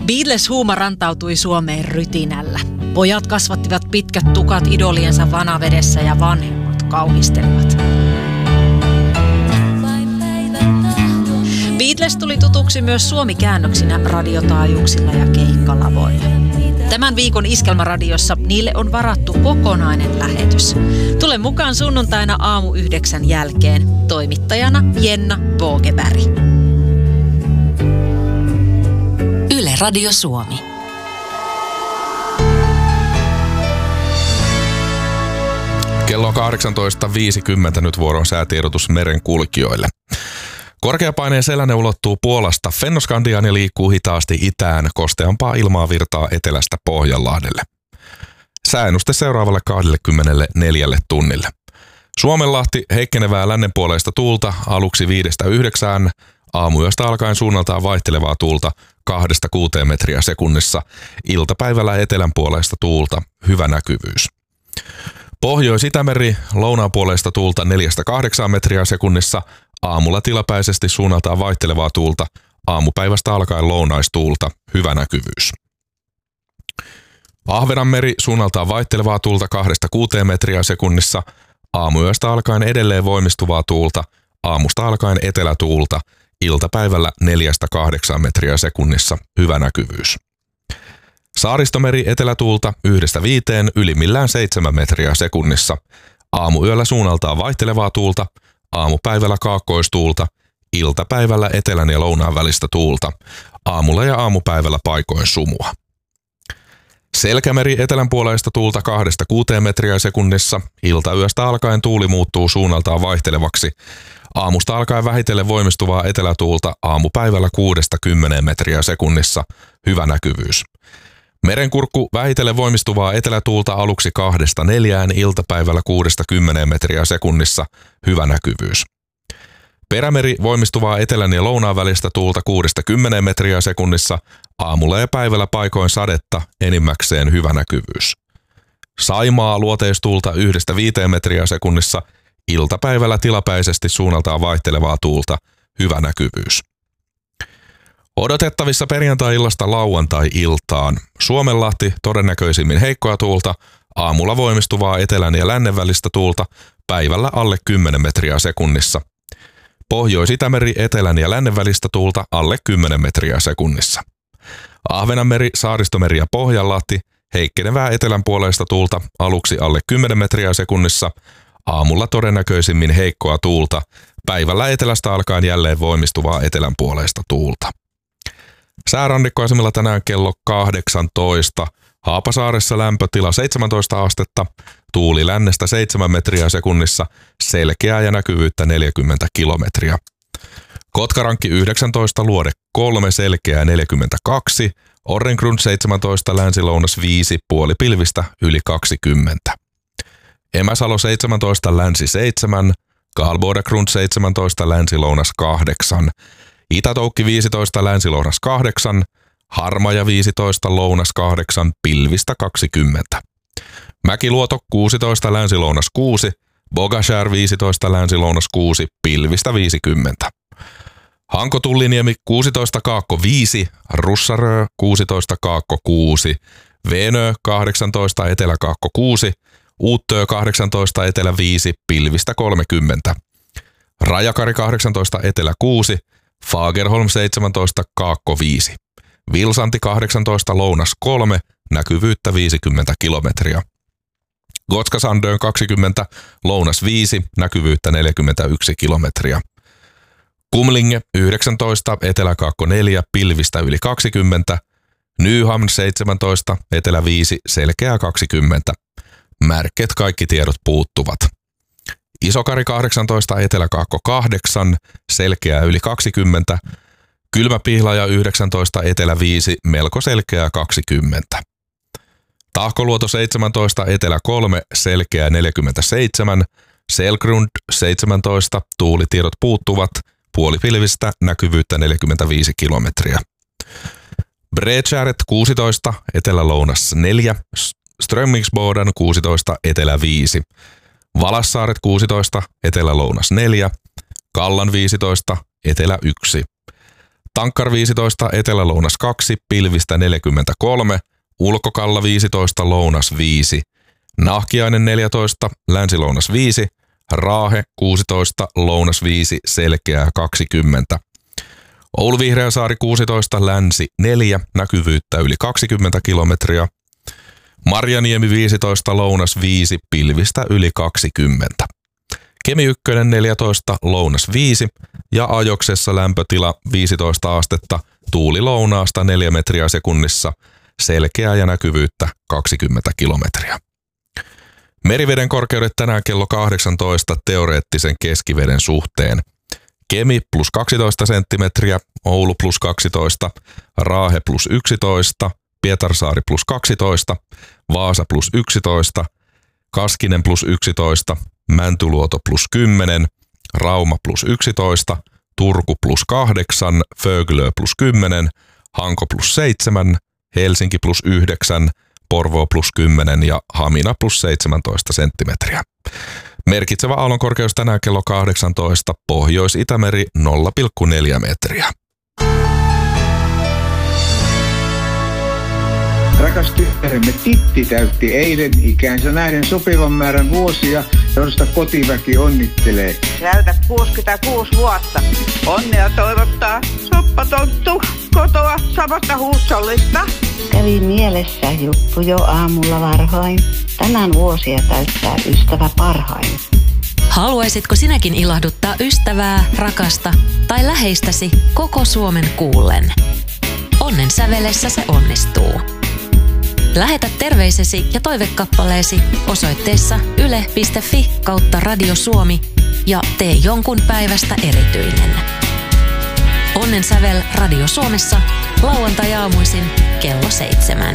Beatles-huuma rantautui Suomeen rytinällä. Pojat kasvattivat pitkät tukat idoliensa vanavedessä ja vanhemmat kauhistelivat. Beatles tuli tutuksi myös suomikäännöksinä radiotaajuuksilla ja keikkalavoilla. Tämän viikon Iskelmäradiossa niille on varattu kokonainen lähetys. Tule mukaan sunnuntaina 8:00 jälkeen. Toimittajana Jenna Bogeberg. Yle Radio Suomi. Kello on 18.50, nyt vuoron säätiedotus merenkulkijoille. Korkeapaineen selänne ulottuu Puolasta Fennoskandiaan ja liikkuu hitaasti itään, kosteampaa ilmaa virtaa etelästä Pohjanlahdelle. Sääennuste seuraavalle 24 tunnille. Suomenlahti heikkenevää lännenpuoleista tuulta aluksi 5-9, aamuyöstä alkaen suunnaltaan vaihtelevaa tuulta 2-6 metriä sekunnissa, iltapäivällä etelänpuoleista tuulta hyvä näkyvyys. Pohjois-Itämeri lounaanpuoleista tuulta 4-8 metriä sekunnissa, aamulla tilapäisesti suunnaltaan vaihtelevaa tuulta, aamupäivästä alkaen lounaistuulta, hyvä näkyvyys. Ahvenanmeri suunnaltaan vaihtelevaa tuulta 2-6 metriä sekunnissa, aamuyöstä alkaen edelleen voimistuvaa tuulta, aamusta alkaen etelätuulta, iltapäivällä 4-8 metriä sekunnissa, hyvä näkyvyys. Saaristomeri etelätuulta 1-5, ylimmillään 7 metriä sekunnissa, aamuyöllä suunnaltaan vaihtelevaa tuulta, aamupäivällä kaakkoistuulta, iltapäivällä etelän ja lounaan välistä tuulta, aamulla ja aamupäivällä paikoin sumua. Selkämeri etelänpuoleista tuulta 2-6 metriä sekunnissa, iltayöstä alkaen tuuli muuttuu suunnaltaan vaihtelevaksi, aamusta alkaen vähitellen voimistuvaa etelätuulta, aamupäivällä 6-10 metriä sekunnissa, hyvä näkyvyys. Merenkurkku vähitellen voimistuvaa etelätuulta aluksi 2-4, iltapäivällä 6-10 metriä sekunnissa, hyvä näkyvyys. Perämeri voimistuvaa etelän ja lounaan välistä tuulta 6-10 metriä sekunnissa, aamulla ja päivällä paikoin sadetta, enimmäkseen hyvä näkyvyys. Saimaa luoteistuulta 1-5 metriä sekunnissa, iltapäivällä tilapäisesti suunnaltaan vaihtelevaa tuulta, hyvä näkyvyys. Odotettavissa perjantai-illasta lauantai-iltaan. Suomenlahti todennäköisimmin heikkoa tuulta, aamulla voimistuvaa etelän ja lännen välistä tuulta, päivällä alle 10 metriä sekunnissa. Pohjois-Itämeri etelän ja lännen välistä tuulta alle 10 metriä sekunnissa. Ahvenanmeri, Saaristomeri ja Pohjanlahti heikkenevää etelänpuoleista tuulta aluksi alle 10 metriä sekunnissa, aamulla todennäköisimmin heikkoa tuulta, päivällä etelästä alkaen jälleen voimistuvaa etelänpuoleista tuulta. Säärannikkoasemilla tänään kello 18. Haapasaaressa lämpötila 17 astetta, tuuli lännestä 7 metriä sekunnissa, selkeää ja näkyvyyttä 40 kilometriä. Kotkarankki 19, Luode 3, selkeää 42, Orrengrund 17, länsi-lounas 5, puolipilvistä yli 20. Emäsalo 17, länsi 7, Karlbodagrund 17, länsi-lounas 8, Itä-Toukki 15, länsi-lounas 8, Harmaja 15, lounas 8, pilvistä 20. Mäkiluoto 16, länsi-lounas 6, Bogashär 15, länsi-lounas 6, pilvistä 50. Hanko-Tulliniemi 16, Kaakko 5, Russarö 16, Kaakko 6, Venö 18, Etelä-Kaakko 6, Uuttöö 18, Etelä 5, pilvistä 30. Rajakari 18, Etelä 6, Fagerholm 17, Kaakko 5. Vilsanti 18, lounas 3, näkyvyyttä 50 kilometriä. Gotska-Sandön 20, lounas 5, näkyvyyttä 41 kilometriä. Kumlinge 19, Etelä-Kaakko 4, pilvistä yli 20. Nyhamn 17, Etelä 5, selkeää 20. Märket kaikki tiedot puuttuvat. Isokari 18, Etelä-Kaakko 8, selkeää yli 20. Kylmäpihlaja 19, Etelä 5, melko selkeää 20. Tahkoluoto 17, Etelä 3, selkeää 47. Selgrund 17, tuulitiedot puuttuvat, puolipilvistä, näkyvyyttä 45 kilometriä. Bredskäret 16, Etelä-lounas 4, Strömmingsboden 16, Etelä 5. Valassaaret 16, Etelä-lounas 4, Kallan 15, Etelä 1. Tankkar 15, Etelä-Lounas 2, pilvistä 43, Ulkokalla 15, Lounas 5, Nahkiainen 14, Länsi-Lounas 5, Raahe 16, Lounas 5, Selkeää 20. Oulu-Vihreäsaari 16, Länsi 4, näkyvyyttä yli 20 kilometriä. Marjaniemi 15, Lounas 5, pilvistä yli 20. Kemi 1 14, Lounas 5 ja Ajoksessa lämpötila 15 astetta, tuuli lounaasta 4 metriä sekunnissa, selkeää ja näkyvyyttä 20 kilometriä. Meriveden korkeudet tänään kello 18 teoreettisen keskiveden suhteen. Kemi plus 12 senttimetriä, Oulu plus 12, Raahe plus 11, Pietarsaari plus 12, Vaasa plus 11, Kaskinen plus 11, Mäntyluoto plus 10, Rauma plus 11, Turku plus 8, Föglö plus 10, Hanko plus 7, Helsinki plus 9, Porvoo plus 10 ja Hamina plus 17 senttimetriä. Merkitsevä aallonkorkeus tänään kello 18, Pohjois-Itämeri 0,4 metriä. Rakas tyttäremme Titti täytti eilen ikäänsä nähden sopivan määrän vuosia, josta kotiväki onnittelee. Täytät 66 vuotta. Onnea toivottaa soppatonttu kotoa samasta huussollista. Kävi mielessä juttu jo aamulla varhain. Tänään vuosia täyttää ystävä parhain. Haluaisitko sinäkin ilahduttaa ystävää, rakasta tai läheistäsi koko Suomen kuullen? Onnen sävelessä se onnistuu. Lähetä terveisesi ja toivekappaleesi osoitteessa yle.fi/Radio Suomi ja tee jonkun päivästä erityinen. Onnen sävel Radio Suomessa lauantai-aamuisin kello 7.